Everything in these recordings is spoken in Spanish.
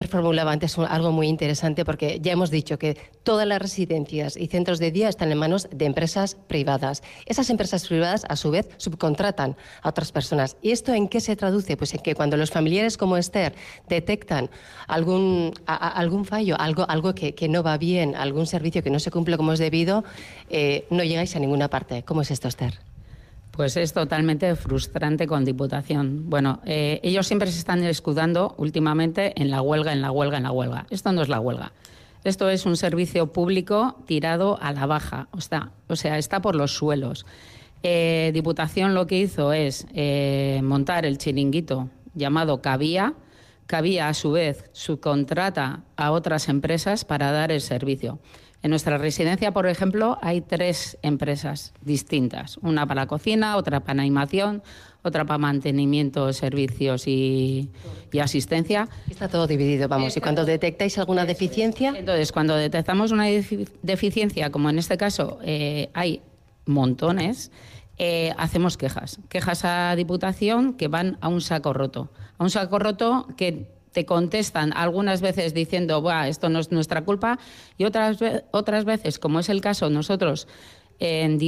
formulaba antes algo muy interesante, porque ya hemos dicho que todas las residencias y centros de día están en manos de empresas privadas. Esas empresas privadas, a su vez, subcontratan a otras personas. ¿Y esto en qué se traduce? Pues en que cuando los familiares como Esther detectan algún fallo, algo que no va bien, algún servicio que no se cumple como es debido, no llegáis a ninguna parte. ¿Cómo es esto, Esther? Pues es totalmente frustrante con Diputación. Bueno, ellos siempre se están escudando últimamente en la huelga, en la huelga, en la huelga. Esto no es la huelga. Esto es un servicio público tirado a la baja. O sea, está por los suelos. Diputación lo que hizo es montar el chiringuito llamado Cavía. Cavía, a su vez, subcontrata a otras empresas para dar el servicio. En nuestra residencia, por ejemplo, hay 3 empresas distintas. Una para la cocina, otra para animación, otra para mantenimiento, servicios y asistencia. Está todo dividido, vamos. Y cuando detectáis alguna deficiencia... Entonces, cuando detectamos una deficiencia, como en este caso hay montones, hacemos quejas. Quejas a Diputación que van a un saco roto. A un saco roto que te contestan algunas veces diciendo, "Buah, esto no es nuestra culpa", y otras veces, como es el caso, nosotros en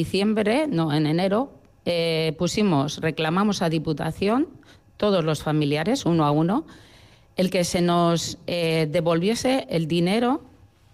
enero, reclamamos a Diputación, todos los familiares, uno a uno, el que se nos devolviese el dinero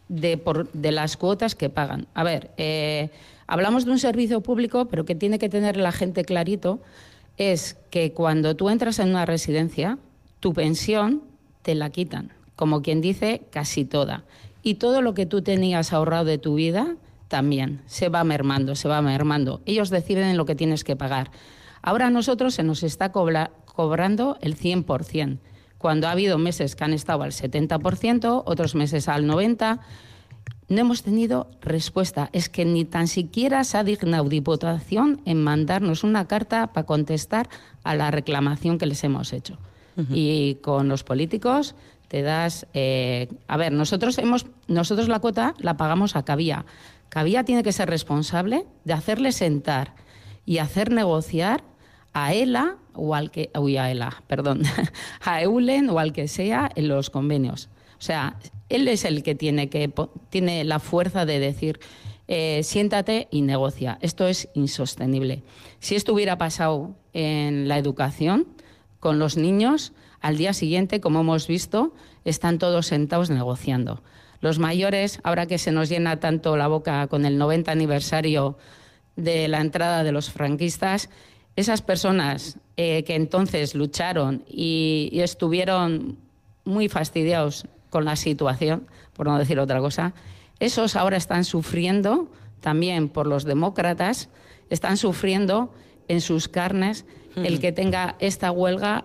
de las cuotas que pagan. A ver, hablamos de un servicio público, pero que tiene que tener la gente clarito, es que cuando tú entras en una residencia, tu pensión te la quitan, como quien dice, casi toda. Y todo lo que tú tenías ahorrado de tu vida también se va mermando, se va mermando. Ellos deciden lo que tienes que pagar. Ahora a nosotros se nos está cobrando el 100%, cuando ha habido meses que han estado al 70%, otros meses al 90%. No hemos tenido respuesta. Es que ni tan siquiera se ha dignado Diputación en mandarnos una carta para contestar a la reclamación que les hemos hecho. Y con los políticos te das... a ver, nosotros la cuota la pagamos a Cavía. Cavía tiene que ser responsable de hacerle sentar y hacer negociar a ELA o al que... a ELA, perdón. A EULEN o al que sea en los convenios. O sea, él es el que tiene la fuerza de decir, siéntate y negocia. Esto es insostenible. Si esto hubiera pasado en la educación, con los niños, al día siguiente, como hemos visto, están todos sentados negociando. Los mayores, ahora que se nos llena tanto la boca con el 90 aniversario de la entrada de los franquistas, esas personas que entonces lucharon y estuvieron muy fastidiados con la situación, por no decir otra cosa, esos ahora están sufriendo también por los demócratas, están sufriendo en sus carnes el que tenga esta huelga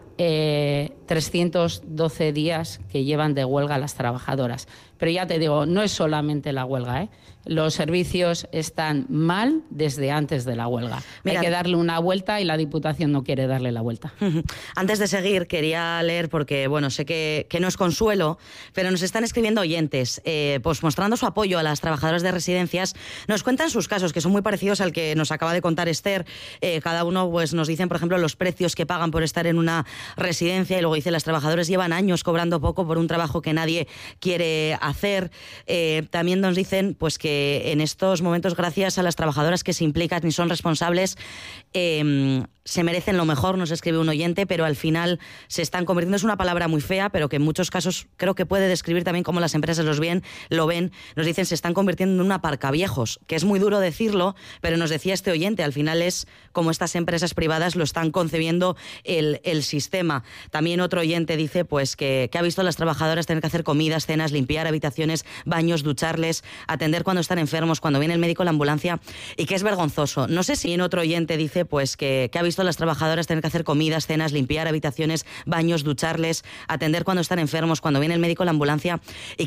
312 días que llevan de huelga las trabajadoras. Pero ya te digo, no es solamente la huelga, ¿eh? Los servicios están mal desde antes de la huelga. Mira, hay que darle una vuelta y la Diputación no quiere darle la vuelta. Antes de seguir, quería leer, porque bueno, sé que no es consuelo, pero nos están escribiendo oyentes, pues mostrando su apoyo a las trabajadoras de residencias. Nos cuentan sus casos, que son muy parecidos al que nos acaba de contar Esther. Cada uno pues nos dicen, por ejemplo, los precios que pagan por estar en una residencia, y luego dice, las trabajadoras llevan años cobrando poco por un trabajo que nadie quiere hacer. También nos dicen pues que en estos momentos, gracias a las trabajadoras que se implican y son responsables, se merecen lo mejor, nos escribe un oyente, pero al final se están convirtiendo, es una palabra muy fea, pero que en muchos casos creo que puede describir también cómo las empresas lo ven, nos dicen, se están convirtiendo en un aparcaviejos, que es muy duro decirlo, pero nos decía este oyente, al final es como estas empresas privadas lo están concebiendo el sistema. También otro oyente dice pues que ha visto a las trabajadoras tener que hacer comidas, cenas, limpiar habitaciones, baños, ducharles, atender cuando están enfermos, cuando viene el médico, la ambulancia, y que es vergonzoso. No sé si en otro oyente dice pues que ha visto a las trabajadoras tener que hacer comidas, cenas, limpiar habitaciones, baños, ducharles, atender cuando están enfermos, cuando viene el médico, la ambulancia, y